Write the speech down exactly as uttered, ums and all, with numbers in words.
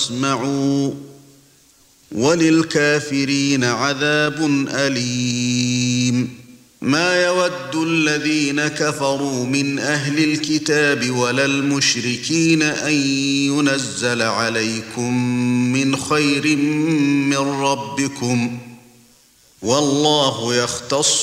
اسمعوا وللكافرين عذاب أليم ما يود الذين كفروا من أهل الكتاب ولا المشركين أن ينزل عليكم من خير من ربكم والله يختص